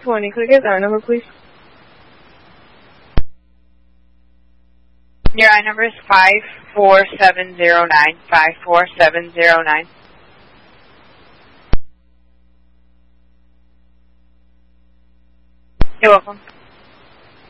20. Could I get our number, please? Your I number is 54709. 54709. You're welcome.